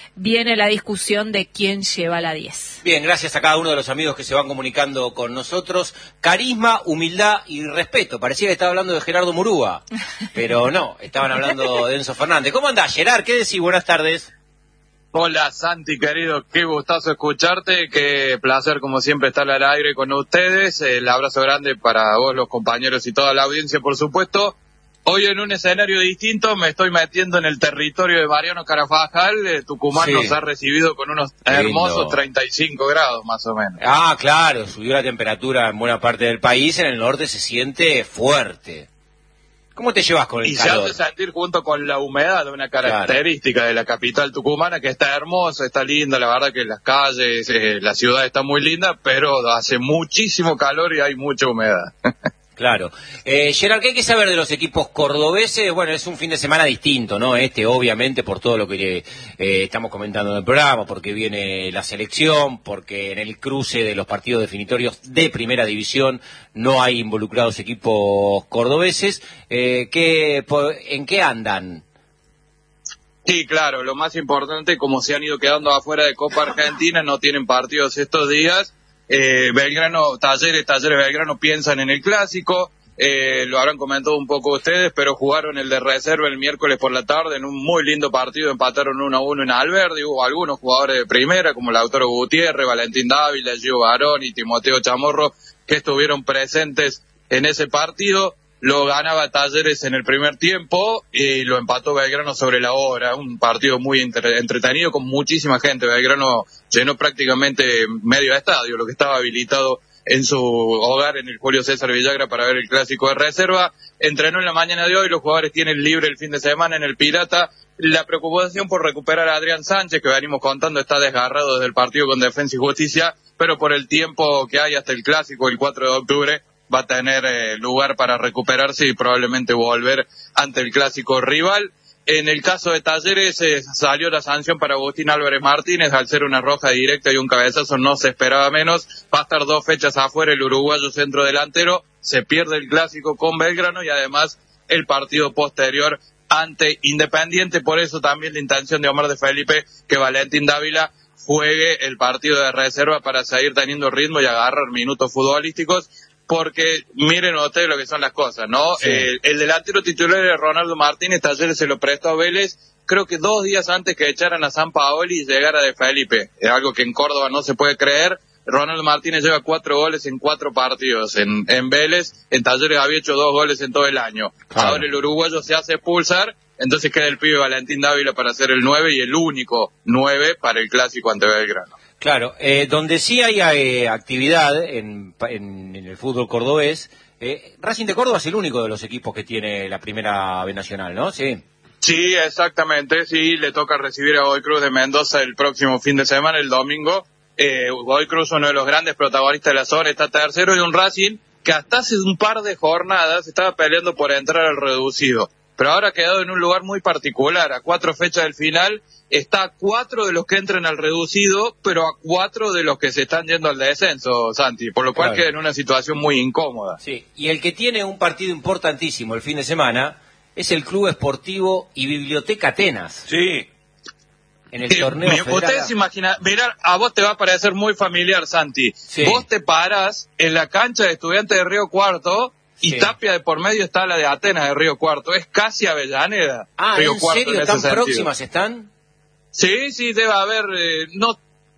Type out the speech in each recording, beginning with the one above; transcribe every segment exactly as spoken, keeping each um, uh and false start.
viene la discusión de quién lleva la diez. Bien, gracias a cada uno de los amigos que se van comunicando con nosotros. Carisma, humildad y respeto. Parecía que estaba hablando de Gerardo Murúa, pero no, estaban hablando de Enzo Fernández. ¿Cómo andás, Gerard? ¿Qué decís? Buenas tardes. Hola Santi, querido, qué gustazo escucharte, qué placer como siempre estar al aire con ustedes, el abrazo grande para vos, los compañeros y toda la audiencia, por supuesto. Hoy en un escenario distinto me estoy metiendo en el territorio de Mariano Carafajal. eh, Tucumán sí. Nos ha recibido con unos hermosos treinta y cinco grados más o menos. Ah, claro, subió la temperatura en buena parte del país, en el norte se siente fuerte. ¿Cómo te llevas con el y calor? Y se hace sentir junto con la humedad, una característica claro. de la capital tucumana, que está hermosa, está linda, la verdad que las calles, eh, la ciudad está muy linda, pero hace muchísimo calor y hay mucha humedad. Claro. Eh, Gerard, ¿qué hay que saber de los equipos cordobeses? Bueno, es un fin de semana distinto, ¿no? Este, obviamente, por todo lo que eh, estamos comentando en el programa, porque viene la selección, porque en el cruce de los partidos definitorios de Primera División no hay involucrados equipos cordobeses. Eh, ¿qué, ¿En qué andan? Sí, claro, lo más importante, como se han ido quedando afuera de Copa Argentina, no tienen partidos estos días. Eh, Belgrano, Talleres, Talleres Belgrano piensan en el clásico, eh, lo habrán comentado un poco ustedes, pero jugaron el de reserva el miércoles por la tarde en un muy lindo partido, empataron uno a uno en Alberdi, hubo algunos jugadores de primera como Lautaro Gutiérrez, Valentín Dávila, Gio Barón y Timoteo Chamorro que estuvieron presentes en ese partido. Lo ganaba Talleres en el primer tiempo y lo empató Belgrano sobre la hora. Un partido muy entre, entretenido con muchísima gente. Belgrano llenó prácticamente medio estadio, lo que estaba habilitado en su hogar en el Julio César Villagra para ver el clásico de reserva. Entrenó en la mañana de hoy, los jugadores tienen libre el fin de semana en el Pirata. La preocupación por recuperar a Adrián Sánchez, que venimos contando, está desgarrado desde el partido con Defensa y Justicia, pero por el tiempo que hay hasta el clásico, el cuatro de octubre, va a tener eh, lugar para recuperarse y probablemente volver ante el clásico rival. En el caso de Talleres eh, salió la sanción para Agustín Álvarez Martínez, al ser una roja directa y un cabezazo no se esperaba menos. Va a estar dos fechas afuera el uruguayo centrodelantero, se pierde el clásico con Belgrano y además el partido posterior ante Independiente. Por eso también la intención de Omar de Felipe que Valentín Dávila juegue el partido de reserva para seguir teniendo ritmo y agarrar minutos futbolísticos. Porque miren ustedes lo que son las cosas, ¿no? Sí. Eh, el delantero titular de Ronaldo Martínez, Talleres se lo prestó a Vélez, creo que dos días antes que echaran a San Paoli y llegara de Felipe. Es algo que en Córdoba no se puede creer. Ronaldo Martínez lleva cuatro goles en cuatro partidos en, en Vélez. En Talleres había hecho dos goles en todo el año. Claro. Ahora el uruguayo se hace expulsar, entonces queda el pibe Valentín Dávila para ser el nueve y el único nueve para el clásico ante Belgrano. Claro, eh, donde sí hay eh, actividad en, en, en el fútbol cordobés, eh, Racing de Córdoba es el único de los equipos que tiene la primera B nacional, ¿no? Sí. Sí, exactamente, sí, le toca recibir a Godoy Cruz de Mendoza el próximo fin de semana, el domingo. Eh, Godoy Cruz, uno de los grandes protagonistas de la zona, está tercero, y un Racing que hasta hace un par de jornadas estaba peleando por entrar al reducido, pero ahora ha quedado en un lugar muy particular, a cuatro fechas del final. Está a cuatro de los que entran al reducido, pero a cuatro de los que se están yendo al descenso, Santi, por lo cual claro. Queda en una situación muy incómoda. Sí, y el que tiene un partido importantísimo el fin de semana es el Club Esportivo y Biblioteca Atenas. Sí. En el eh, torneo me, federal. Ustedes se imaginan, mirá, a vos te va a parecer muy familiar, Santi. Sí. Vos te parás en la cancha de Estudiantes de Río Cuarto y sí. Tapia de por medio está la de Atenas de Río Cuarto. Es casi Avellaneda. Ah, Río ¿en Cuarto, serio? en ¿Tan ese próximas sentido. están? Sí, sí, debe haber, eh, no,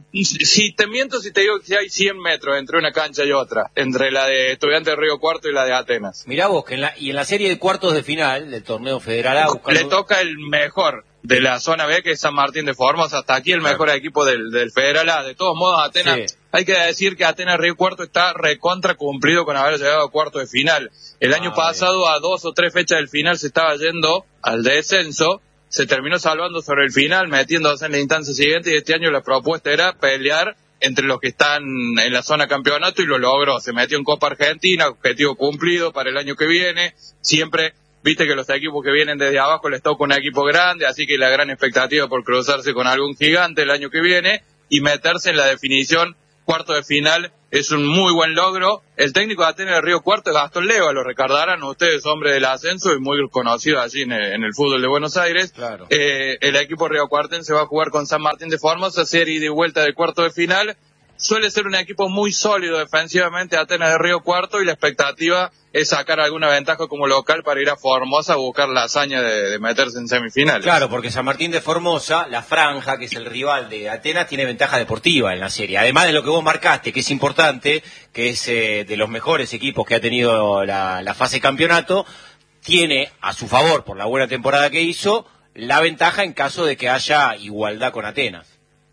si te miento si te digo que hay cien metros entre una cancha y otra, entre la de Estudiantes de Río Cuarto y la de Atenas. Mirá vos, que en la, y en la serie de cuartos de final del torneo federal A buscando... le toca el mejor de la zona B, que es San Martín de Formosa, hasta aquí el claro. mejor equipo del, del Federal A. De todos modos, Atenas, sí. Hay que decir que Atenas Río Cuarto está recontra cumplido con haber llegado a cuartos de final. El ah, año pasado, bien. A dos o tres fechas del final, se estaba yendo al descenso, se terminó salvando sobre el final, metiéndose en la instancia siguiente, y este año la propuesta era pelear entre los que están en la zona campeonato, y lo logró. Se metió en Copa Argentina, objetivo cumplido para el año que viene. Siempre, viste que los equipos que vienen desde abajo les toca un equipo grande, así que la gran expectativa por cruzarse con algún gigante el año que viene y meterse en la definición cuarto de final es un muy buen logro. El técnico de Atenas de Río Cuarto es Gastón Leva, lo recordarán ustedes, hombre del ascenso y muy conocido allí en el, en el fútbol de Buenos Aires. Claro. Eh, el equipo riocuartense va a jugar con San Martín de Formosa, serie de vuelta de cuarto de final. Suele ser un equipo muy sólido defensivamente, Atenas de Río Cuarto, y la expectativa es sacar alguna ventaja como local para ir a Formosa a buscar la hazaña de, de meterse en semifinales. Claro, porque San Martín de Formosa, la franja, que es el rival de Atenas, tiene ventaja deportiva en la serie. Además de lo que vos marcaste, que es importante, que es eh, de los mejores equipos que ha tenido la, la fase campeonato, tiene a su favor, por la buena temporada que hizo, la ventaja en caso de que haya igualdad con Atenas.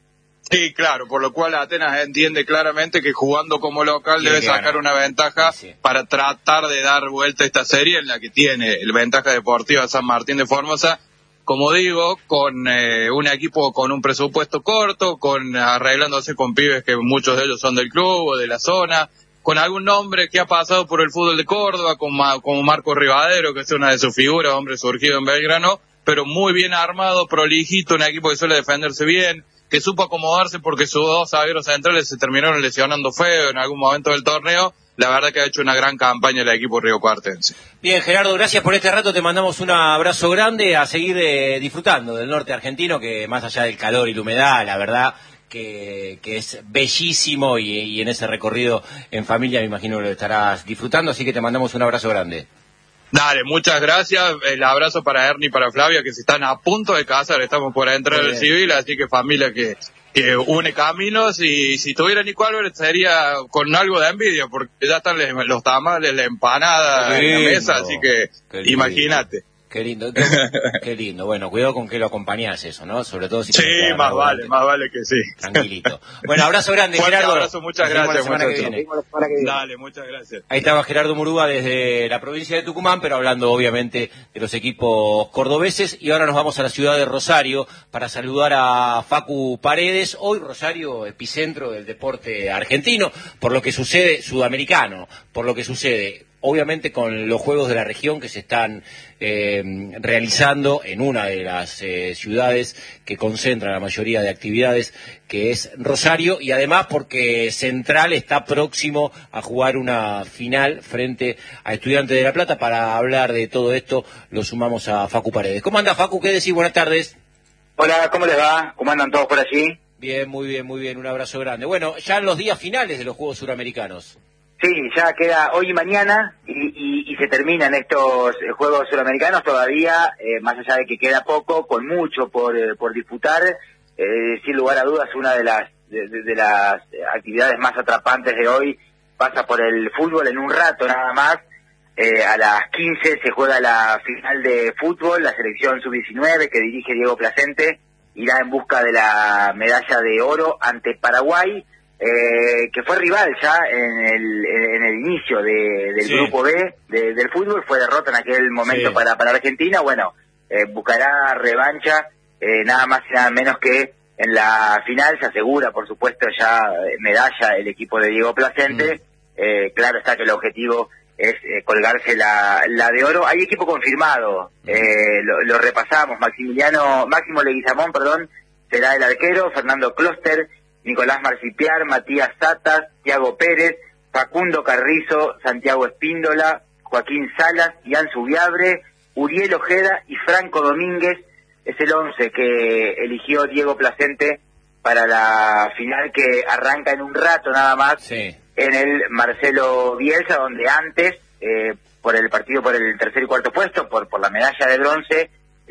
Sí, claro, por lo cual Atenas entiende claramente que jugando como local Tiene debe sacar ganar. una ventaja sí, sí. para tratar de dar vuelta a esta serie en la que tiene el ventaja deportiva San Martín de Formosa, como digo, con eh, un equipo con un presupuesto corto, con arreglándose con pibes que muchos de ellos son del club o de la zona, con algún nombre que ha pasado por el fútbol de Córdoba, como, como Marco Rivadero, que es una de sus figuras, hombre surgido en Belgrano, pero muy bien armado, prolijito, un equipo que suele defenderse bien, que supo acomodarse porque sus dos zagueros centrales se terminaron lesionando feo en algún momento del torneo. La verdad que ha hecho una gran campaña el equipo riocuartense. Bien, Gerardo, gracias por este rato, te mandamos un abrazo grande, a seguir eh, disfrutando del norte argentino, que más allá del calor y la humedad, la verdad que, que es bellísimo, y, y en ese recorrido en familia me imagino que lo estarás disfrutando, así que te mandamos un abrazo grande. Dale, muchas gracias. El abrazo para Ernie y para Flavia, que se están a punto de casar. Estamos por entrar al civil, así que familia que, que une caminos. Y si tuviera Nico Álvarez sería con algo de envidia, porque ya están los tamales, la empanada en la mesa, así que imagínate. Qué lindo, qué, qué lindo. Bueno, cuidado con que lo acompañás eso, ¿no? Sobre todo si... Sí, más vale, más vale que sí. Tranquilito. Bueno, abrazo grande, Fuerte Gerardo. abrazo, muchas gracias. La que viene. Dale, muchas gracias. Ahí estaba Gerardo Murúa desde la provincia de Tucumán, pero hablando obviamente de los equipos cordobeses. Y ahora nos vamos a la ciudad de Rosario para saludar a Facu Paredes. Hoy Rosario, epicentro del deporte argentino, por lo que sucede, sudamericano, por lo que sucede obviamente con los Juegos de la Región que se están eh, realizando en una de las eh, ciudades que concentran la mayoría de actividades, que es Rosario, y además porque Central está próximo a jugar una final frente a Estudiantes de La Plata. Para hablar de todo esto lo sumamos a Facu Paredes. ¿Cómo anda, Facu? ¿Qué decís? Buenas tardes. Hola, ¿cómo les va? ¿Cómo andan todos por allí? Bien, muy bien, muy bien, un abrazo grande. Bueno, ya en los días finales de los Juegos Suramericanos. Sí, ya queda hoy y mañana y, y, y se terminan estos eh, Juegos Suramericanos todavía, eh, más allá de que queda poco, con mucho por, eh, por disputar. Eh, sin lugar a dudas, una de las de, de, de las actividades más atrapantes de hoy pasa por el fútbol. En un rato nada más, eh, a las quince se juega la final de fútbol, la selección sub diecinueve que dirige Diego Placente irá en busca de la medalla de oro ante Paraguay. Eh, que fue rival ya en el, en el inicio de, del sí. grupo B de, del fútbol, fue derrota en aquel momento sí. para, para Argentina. Bueno, eh, buscará revancha, eh, nada más y nada menos que en la final. Se asegura, por supuesto, ya medalla el equipo de Diego Placente. Mm. Eh, claro está que el objetivo es eh, colgarse la, la de oro. Hay equipo confirmado, mm. eh, lo, lo repasamos. Maximiliano, Máximo Leguizamón, perdón, será el arquero. Fernando Closter, Nicolás Marcipiar, Matías Satas, Thiago Pérez, Facundo Carrizo, Santiago Espíndola, Joaquín Salas, Ian Subiabre, Uriel Ojeda y Franco Domínguez. Es el once que eligió Diego Placente para la final, que arranca en un rato nada más sí. en el Marcelo Bielsa, donde antes, eh, por el partido por el tercer y cuarto puesto, por, por la medalla de bronce,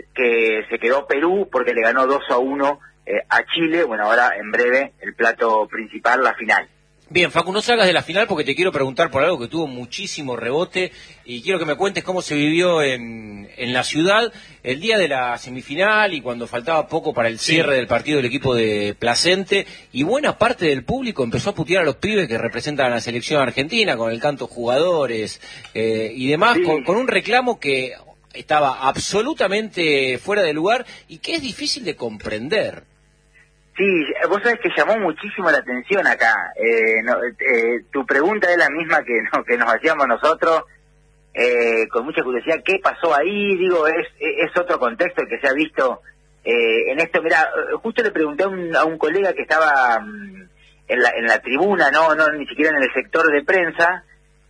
que se quedó Perú porque le ganó dos a uno Eh, a Chile. Bueno, ahora en breve el plato principal, la final. Bien, Facu, no salgas de la final porque te quiero preguntar por algo que tuvo muchísimo rebote y quiero que me cuentes cómo se vivió en, en la ciudad el día de la semifinal y cuando faltaba poco para el cierre sí. del partido del equipo de Placente, y buena parte del público empezó a putear a los pibes que representan a la selección argentina con el canto jugadores eh, y demás, sí. con, con un reclamo que estaba absolutamente fuera de lugar y que es difícil de comprender. Sí, vos sabés que llamó muchísimo la atención acá. Eh, no, eh, tu pregunta es la misma que, no, que nos hacíamos nosotros, eh, con mucha curiosidad. ¿Qué pasó ahí? Digo, es, es otro contexto que se ha visto eh, en esto. Mirá, justo le pregunté a un, a un colega que estaba en la, en la tribuna, no, no, ni siquiera en el sector de prensa,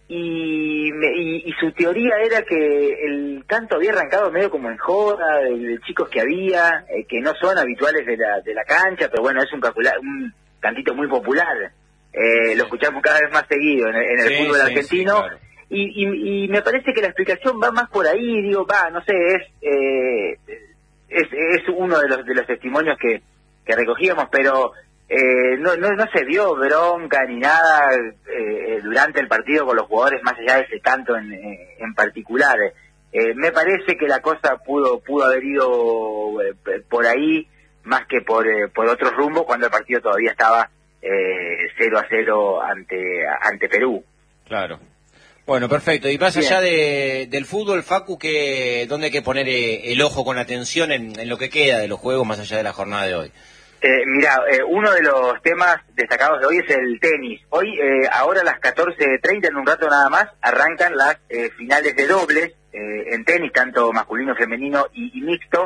y, y, y su teoría era que el canto había arrancado medio como en joda, de, de chicos que había, eh, que no son habituales de la, de la cancha, pero bueno, es un, calcula, un cantito muy popular, eh, lo escuchamos cada vez más seguido en, en el sí, fútbol sí, argentino, sí, claro. y, y, y me parece que la explicación va más por ahí, digo, va, no sé, es, eh, es, es uno de los, de los testimonios que, que recogíamos, pero... Eh, no, no no se dio bronca ni nada eh, durante el partido con los jugadores, más allá de ese canto en, en particular. Eh, me parece que la cosa pudo pudo haber ido eh, por ahí más que por eh, por otro rumbo, cuando el partido todavía estaba eh, cero a cero ante ante Perú. Claro. Bueno, perfecto. Y más Bien. allá de, del fútbol, Facu, que ¿dónde hay que poner eh, el ojo con atención en, en lo que queda de los juegos más allá de la jornada de hoy? Eh, mira, eh, uno de los temas destacados de hoy es el tenis. Hoy, eh, ahora a las catorce treinta, en un rato nada más, arrancan las eh, finales de dobles eh, en tenis, tanto masculino, femenino y, y mixto.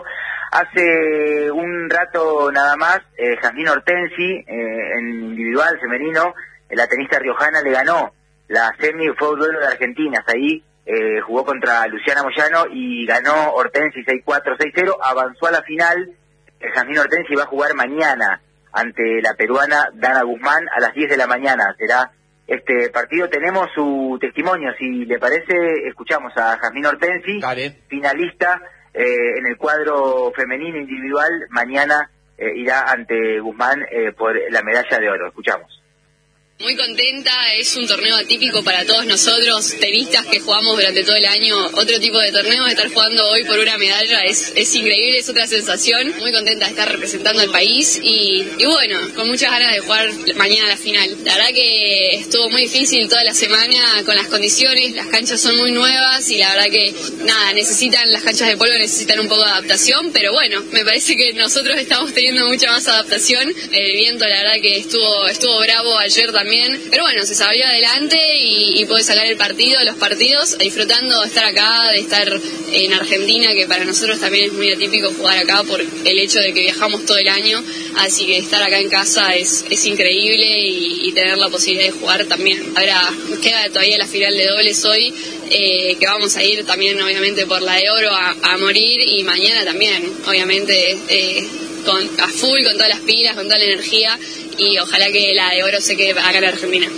Hace un rato nada más, eh, Jazmín Hortensi, eh, en individual femenino, eh, la tenista riojana le ganó la semi, fue un duelo de argentinas. Ahí eh, jugó contra Luciana Moyano y ganó Hortensi seis cuatro, seis cero, avanzó a la final. Jazmín Hortensi va a jugar mañana ante la peruana Dana Guzmán a las diez de la mañana. Será este partido. Tenemos su testimonio, si le parece, escuchamos a Jazmín Hortensi, Dale. finalista eh, en el cuadro femenino individual. Mañana eh, irá ante Guzmán eh, por la medalla de oro. Escuchamos. Muy contenta, es un torneo atípico para todos nosotros, tenistas que jugamos durante todo el año otro tipo de torneo. Estar jugando hoy por una medalla es, es increíble, es otra sensación. Muy contenta de estar representando al país y, y bueno, con muchas ganas de jugar mañana la final. La verdad que estuvo muy difícil toda la semana con las condiciones, las canchas son muy nuevas y la verdad que nada, necesitan, las canchas de polvo necesitan un poco de adaptación, pero bueno, me parece que nosotros estamos teniendo mucha más adaptación. El viento la verdad que estuvo, estuvo bravo ayer también. También. Pero bueno, se salió adelante y, y pude sacar el partido, los partidos, disfrutando de estar acá, de estar en Argentina, que para nosotros también es muy atípico jugar acá por el hecho de que viajamos todo el año, así que estar acá en casa es, es increíble y, y tener la posibilidad de jugar también. Ahora nos queda todavía la final de dobles hoy, eh, que vamos a ir también obviamente por la de oro a, a morir, y mañana también, obviamente, eh, con, a full, con todas las pilas, con toda la energía, y ojalá que la de oro se quede acá en Argentina.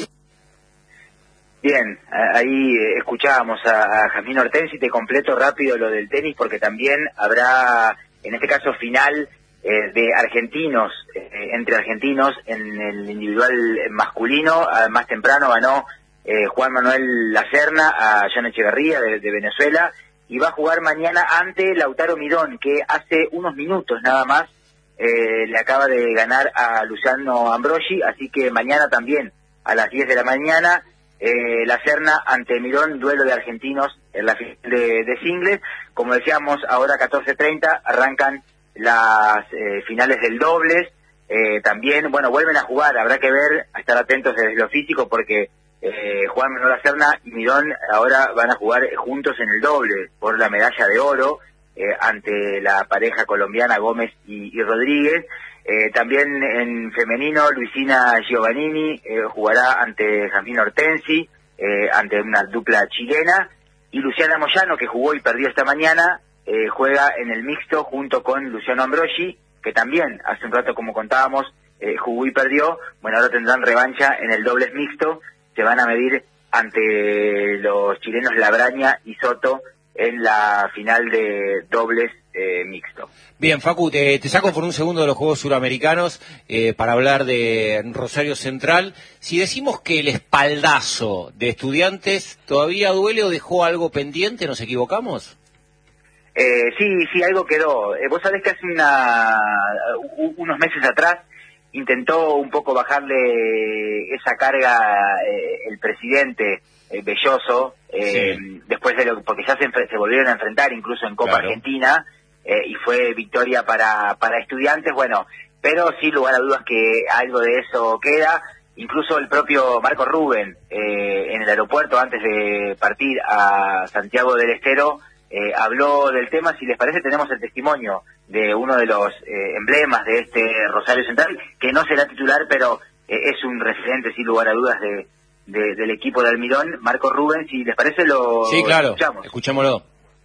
Bien, ahí escuchábamos a, a Jazmín Hortensi. Te completo rápido lo del tenis porque también habrá, en este caso, final eh, de argentinos, eh, entre argentinos en el individual masculino. Más temprano ganó eh, Juan Manuel Lacerna a Jan Echeverría de, de Venezuela, y va a jugar mañana ante Lautaro Mirón, que hace unos minutos nada más Eh, le acaba de ganar a Luciano Ambrogi, así que mañana también a las diez de la mañana eh, la Serna ante Mirón, duelo de argentinos en la final de, de singles. Como decíamos, ahora catorce treinta arrancan las eh, finales del dobles. Eh, también, bueno, vuelven a jugar, habrá que ver, a estar atentos desde lo físico, porque eh, Juan Manuel Lacerna y Mirón ahora van a jugar juntos en el doble por la medalla de oro. Eh, ante la pareja colombiana Gómez y, y Rodríguez. Eh, también en femenino, Luisina Giovannini eh, jugará ante Jazmín Hortensi, eh, ante una dupla chilena, y Luciana Moyano, que jugó y perdió esta mañana, eh, juega en el mixto junto con Luciano Ambrogi, que también hace un rato, como contábamos, eh, jugó y perdió. Bueno, ahora tendrán revancha en el dobles mixto, se van a medir ante los chilenos Labraña y Soto en la final de dobles eh, mixto. Bien, Facu, te, te saco por un segundo de los Juegos Suramericanos eh, para hablar de Rosario Central. Si decimos que el espaldazo de Estudiantes todavía duele o dejó algo pendiente, ¿nos equivocamos? Eh, sí, sí, algo quedó. Eh, vos sabés que hace una, u, unos meses atrás intentó un poco bajarle esa carga eh, el presidente eh, Belloso, eh, sí. después de lo porque ya se, se volvieron a enfrentar incluso en Copa claro. Argentina, eh, y fue victoria para, para Estudiantes, bueno, pero sin lugar a dudas que algo de eso queda. Incluso el propio Marco Rubén, eh, en el aeropuerto antes de partir a Santiago del Estero, eh, habló del tema. Si les parece, tenemos el testimonio de uno de los eh, emblemas de este Rosario Central, que no será titular, pero eh, es un referente sin lugar a dudas de, de del equipo de Almirón, Marco Rubens. Si les parece lo sí, claro. escuchamos. Escuchémoslo.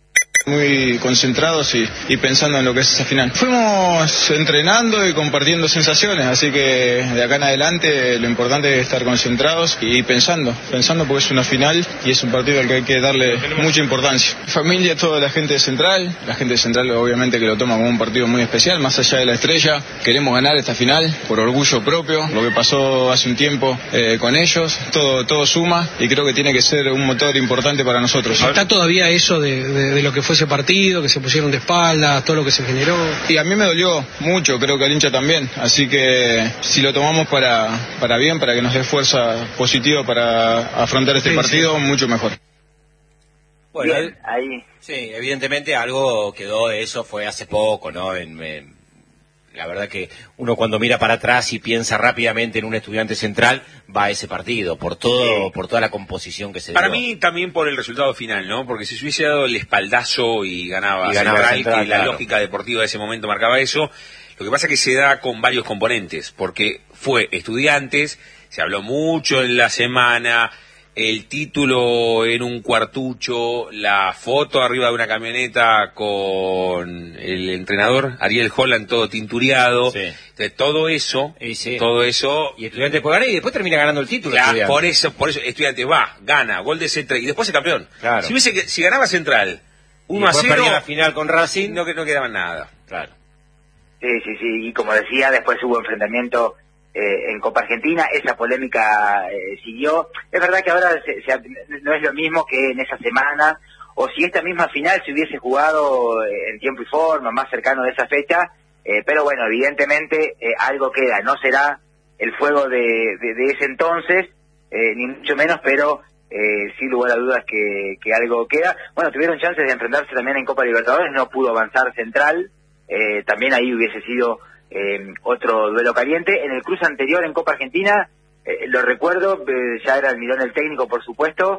Muy concentrados y, y pensando en lo que es esa final. Fuimos entrenando y compartiendo sensaciones, así que de acá en adelante lo importante es estar concentrados y pensando, pensando porque es una final y es un partido al que hay que darle mucha importancia. Familia, toda la gente de Central, la gente de Central obviamente que lo toma como un partido muy especial, más allá de la estrella, queremos ganar esta final por orgullo propio, lo que pasó hace un tiempo eh, con ellos, todo, todo suma y creo que tiene que ser un motor importante para nosotros. ¿Está todavía eso de, de, de lo que fue ese partido, que se pusieron de espaldas, todo lo que se generó? Y a mí me dolió mucho, creo que al hincha también, así que si lo tomamos para, para bien, para que nos dé fuerza positiva para afrontar este sí, partido, sí. mucho mejor. Bueno, bien, ahí. Sí, evidentemente algo quedó de eso, fue hace poco, ¿no? En, en, la verdad que uno cuando mira para atrás y piensa rápidamente en un Estudiante Central, va a ese partido, por todo, por toda la composición que se Para dio. Para mí también por el resultado final, ¿no? Porque si se hubiese dado el espaldazo y ganaba, y ganaba Central, Central, que claro. la lógica deportiva de ese momento marcaba eso, lo que pasa es que se da con varios componentes, porque fue Estudiantes, se habló mucho en la semana, el título en un cuartucho, la foto arriba de una camioneta con el entrenador Ariel Holland todo tinturiado, sí. Entonces, todo eso, sí. todo eso, y Estudiantes puede ganar y después termina ganando el título. La, por eso, por eso Estudiantes va, gana, gol de Central y después es campeón. Claro. Si hubiese, si ganaba Central uno a cero, la final con Racing, no que no quedaba nada. Claro. Sí, sí, sí, y como decía, después hubo enfrentamiento Eh, en Copa Argentina, esa polémica eh, siguió. Es verdad que ahora se, se, no es lo mismo que en esa semana, o si esta misma final se hubiese jugado en tiempo y forma, más cercano de esa fecha, eh, pero bueno, evidentemente eh, algo queda, no será el fuego de, de, de ese entonces, eh, ni mucho menos, pero eh, sin lugar a dudas que, que algo queda. Bueno, tuvieron chances de enfrentarse también en Copa Libertadores, no pudo avanzar Central, eh, también ahí hubiese sido Eh, otro duelo caliente. En el cruce anterior en Copa Argentina, eh, lo recuerdo, eh, ya era Almirón el técnico, por supuesto,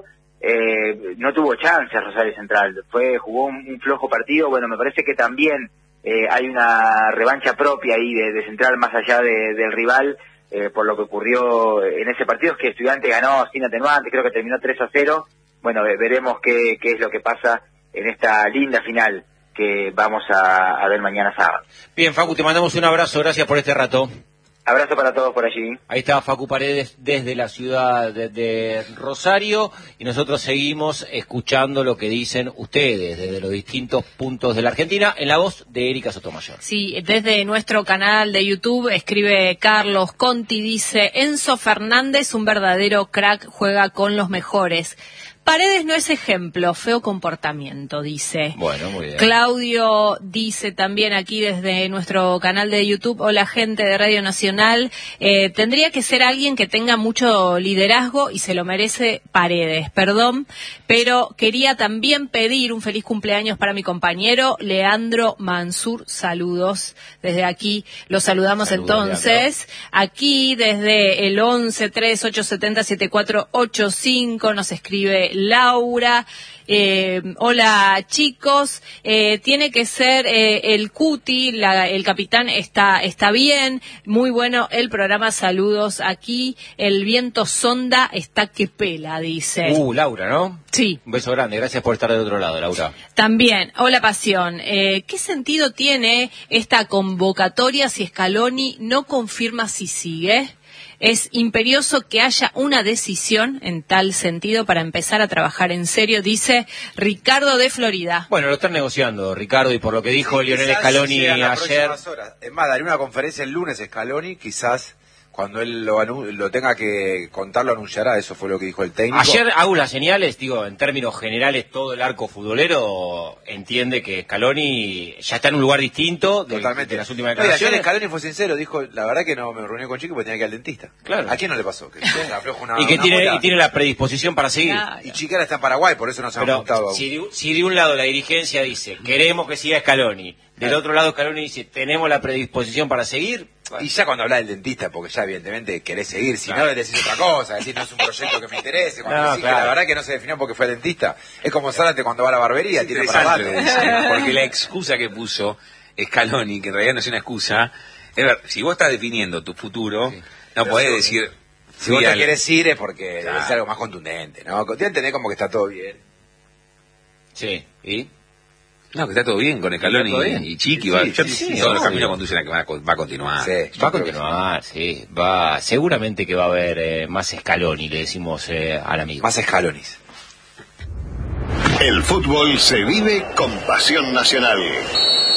eh, no tuvo chance Rosario Central, fue jugó un, un flojo partido. Bueno, me parece que también eh, hay una revancha propia ahí de, de Central, más allá de, del rival, eh, por lo que ocurrió en ese partido, es que Estudiante ganó sin atenuantes, creo que terminó tres a cero. Bueno, eh, veremos qué, qué es lo que pasa en esta linda final que vamos a, a ver mañana sábado. Bien, Facu, te mandamos un abrazo, gracias por este rato. Abrazo para todos por allí. Ahí está Facu Paredes desde la ciudad de, de Rosario y nosotros seguimos escuchando lo que dicen ustedes desde los distintos puntos de la Argentina en la voz de Erika Sotomayor. Sí, desde nuestro canal de YouTube escribe Carlos Conti, dice Enzo Fernández, un verdadero crack, juega con los mejores. Paredes no es ejemplo, feo comportamiento, dice. Bueno, muy bien. Claudio dice también aquí desde nuestro canal de YouTube, hola gente de Radio Nacional, eh, tendría que ser alguien que tenga mucho liderazgo y se lo merece Paredes, perdón, pero quería también pedir un feliz cumpleaños para mi compañero Leandro Mansur, saludos desde aquí, los saludamos saludos, entonces, Leandro. Aquí desde el once tres ocho siete cero siete cuatro ocho cinco nos escribe Laura, eh, hola chicos, eh, tiene que ser eh, el Cuti, la, el capitán está está bien, muy bueno el programa, saludos aquí, el viento sonda está que pela, dice. Uh, Laura, ¿no? Sí. Un beso grande, gracias por estar del otro lado, Laura. También, hola Pasión, eh, ¿qué sentido tiene esta convocatoria si Scaloni no confirma si sigue? Es imperioso que haya una decisión en tal sentido para empezar a trabajar en serio, dice Ricardo de Florida. Bueno, lo están negociando, Ricardo, y por lo que dijo sí, Lionel Scaloni ayer. Es más, daré una conferencia el lunes Scaloni, quizás cuando él lo, lo tenga que contar, lo anunciará, eso fue lo que dijo el técnico. Ayer hago las señales, digo, en términos generales, todo el arco futbolero entiende que Scaloni ya está en un lugar distinto de, Totalmente. de las últimas Oye, declaraciones. ayer Scaloni fue sincero, dijo, la verdad que no me reuní con Chiqui porque tenía que ir al dentista. Claro. ¿A quién no le pasó? Que se afloja una, y que una tiene, y tiene la predisposición para seguir. Claro. Y Chiqui ahora está en Paraguay, por eso no se han Pero juntado aún. Si de, si de un lado la dirigencia dice, queremos que siga Scaloni, del claro. otro lado Scaloni dice, tenemos la predisposición para seguir. Y ya cuando habla del dentista, porque ya evidentemente querés seguir, si claro. no le decís otra cosa, decís no es un proyecto que me interese, cuando No, decís claro. que la verdad que no se definió porque fue dentista, es como Zárate cuando va a la barbería, Es tiene para rato. porque la excusa que puso Scaloni, que en realidad no es una excusa, Es ver, si vos estás definiendo tu futuro, sí. no podés eso, decir... Si vos te al... querés ir es porque claro. debe ser algo más contundente, ¿no? Te entendés como que está todo bien. Sí, ¿y? No, que está todo bien con Scaloni y, y Chiqui. Sí, va, sí, yo, sí, sí, todos los caminos conducen a que va, va a continuar. Sí, va a continuar, sí. Va, seguramente que va a haber eh, más Scaloni, le decimos eh, al amigo. Más Scalonis. El fútbol se vive con pasión nacional.